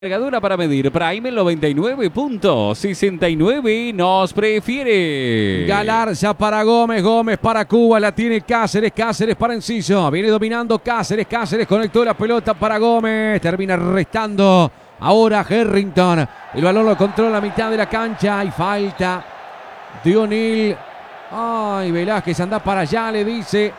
Cargadura para medir. Prime el 99.69 nos prefiere. Galarza para Gómez, Gómez para Cuba, la tiene Cáceres, Cáceres para Enciso, viene dominando Cáceres, Cáceres conectó la pelota para Gómez, termina restando ahora Harrington, el balón lo controla a mitad de la cancha, hay falta de O'Neal. Ay, Velázquez anda para allá, le dice.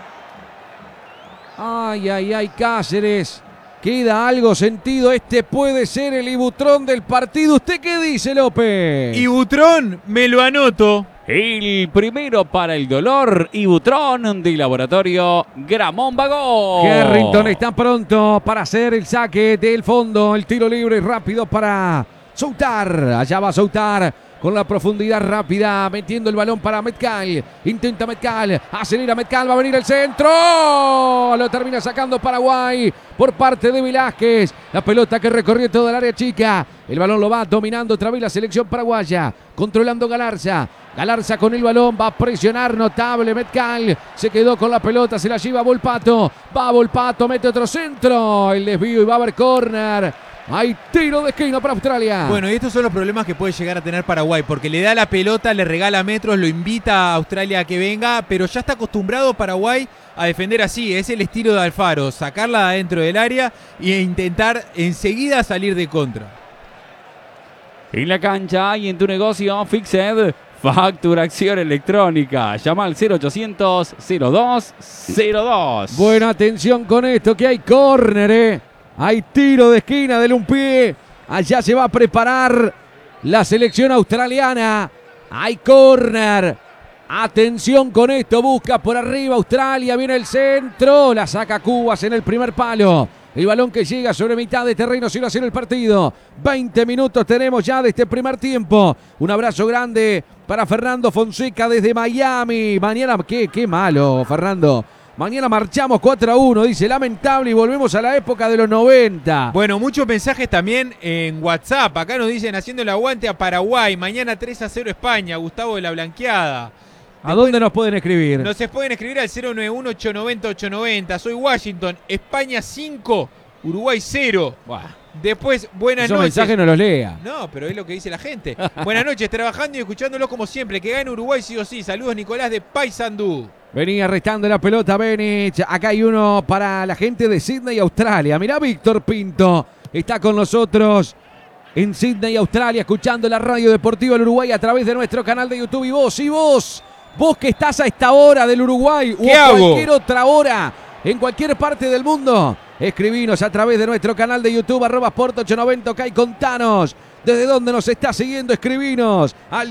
Ay, Cáceres. Queda algo sentido, este puede ser el Ibutrón del partido. ¿Usted qué dice, López? Ibutrón, me lo anoto. El primero para el dolor, Ibutrón de Laboratorio Gramón Vago. Harrington está pronto para hacer el saque del fondo. El tiro libre rápido para Soutar. Allá va Soutar con la profundidad rápida, metiendo el balón para Metcalf. Intenta Metcalf, acelera Metcalf, va a venir el centro. Lo termina sacando Paraguay por parte de Velázquez. La pelota que recorrió toda el área chica. El balón lo va dominando otra vez la selección paraguaya. Controlando Galarza. Galarza con el balón, va a presionar notable Metcalf. Se quedó con la pelota, se la lleva Volpato. Va Volpato, mete otro centro. El desvío y va a haber córner. Hay tiro de esquina para Australia. Bueno, y estos son los problemas que puede llegar a tener Paraguay, porque le da la pelota, le regala metros, lo invita a Australia a que venga, pero ya está acostumbrado Paraguay a defender así. Es el estilo de Alfaro, sacarla de adentro del área e intentar enseguida salir de contra. En la cancha y en tu negocio, Fixed Facturación Electrónica. Llama al 0800-0202. Buena atención con esto, que hay córner, Hay tiro de esquina del un pie. Allá se va a preparar la selección australiana. Hay córner. Atención con esto. Busca por arriba Australia. Viene el centro. La saca Cubas en el primer palo. El balón que llega sobre mitad de terreno. 0-0 el partido. 20 minutos tenemos ya de este primer tiempo. Un abrazo grande para Fernando Fonseca desde Miami. Mañana, qué malo, Fernando. Mañana marchamos 4-1, dice, lamentable, y volvemos a la época de los 90. Bueno, muchos mensajes también en WhatsApp. Acá nos dicen haciendo el aguante a Paraguay. Mañana 3-0 España, Gustavo de la Blanqueada. ¿A dónde nos pueden escribir? Nos pueden escribir al 091-890-890. Soy Washington, España 5, Uruguay 0. Después, buenas Esos noches. mensajes no los lea. No, pero es lo que dice la gente. Buenas noches, trabajando y escuchándolo como siempre. Que gane Uruguay sí o sí. Saludos, Nicolás de Paysandú. Venía restando la pelota Benich. Acá hay uno para la gente de Sydney, Australia. Mirá, Víctor Pinto está con nosotros en Sydney, Australia, escuchando la radio deportiva del Uruguay a través de nuestro canal de YouTube. Y vos que estás a esta hora del Uruguay o a cualquier otra hora en cualquier parte del mundo, escribinos a través de nuestro canal de YouTube, @Sport890, y contanos desde dónde nos está siguiendo. Escribinos al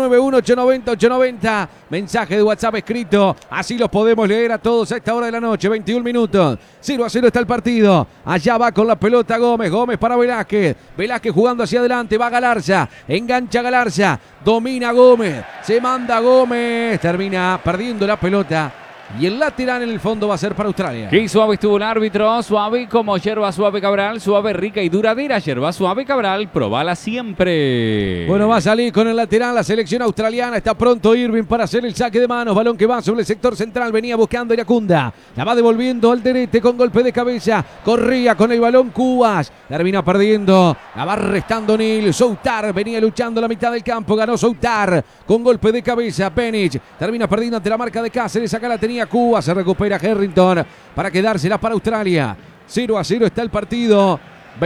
091-890-890. Mensaje de WhatsApp escrito. Así los podemos leer a todos a esta hora de la noche. 21 minutos. 0-0 está el partido. Allá va con la pelota Gómez. Gómez para Velázquez. Velázquez jugando hacia adelante. Va Galarza. Engancha Galarza. Domina Gómez. Se manda Gómez. Termina perdiendo la pelota. Y el lateral en el fondo va a ser para Australia. Qué suave estuvo el árbitro, suave como yerba suave Cabral, suave, rica y duradera. Yerba suave Cabral, probala siempre. Bueno, va a salir con el lateral la selección australiana. Está pronto Irving para hacer el saque de manos. Balón que va sobre el sector central. Venía buscando Iracunda. La va devolviendo al derete con golpe de cabeza. Corría con el balón Cubas. Termina perdiendo. La va restando O'Neal. Soutar venía luchando la mitad del campo. Ganó Soutar con golpe de cabeza. Benich termina perdiendo ante la marca de Cáceres. Acá la tenía Cuba, se recupera Harrington para quedársela para Australia. 0-0 está el partido.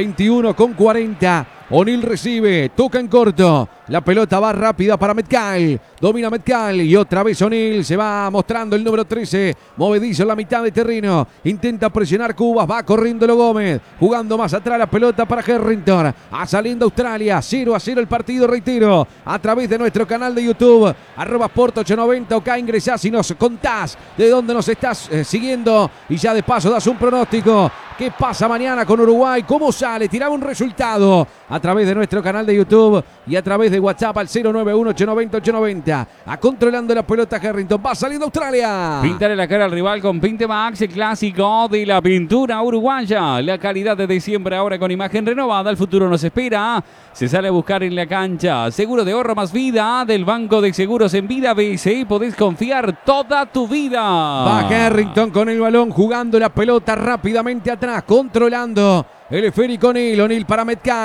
21:40. O'Neal recibe, toca en corto. La pelota va rápida para Metcalf. Domina Metcalf y otra vez O'Neal. Se va mostrando el número 13. Movedizo en la mitad de terreno. Intenta presionar Cubas. Va corriendo Gómez. Jugando más atrás la pelota para Harrington. Saliendo Australia. 0-0 el partido, reitero. A través de nuestro canal de YouTube. @Sport890. Acá ingresás y nos contás de dónde nos estás siguiendo. Y ya de paso das un pronóstico. ¿Qué pasa mañana con Uruguay? ¿Cómo sale? Tiraba un resultado a través de nuestro canal de YouTube y a través de WhatsApp al 091-890-890. Controlando la pelota Harrington. Va saliendo Australia. Pintale la cara al rival con Pintemax, el clásico de la pintura uruguaya. La calidad desde siempre, ahora con imagen renovada. El futuro nos espera. Se sale a buscar en la cancha. Seguro de ahorro más vida del Banco de Seguros en Vida BCI. Podés confiar toda tu vida. Va Harrington con el balón, jugando la pelota rápidamente atrás, controlando El esférico O'Neal para Metcalf.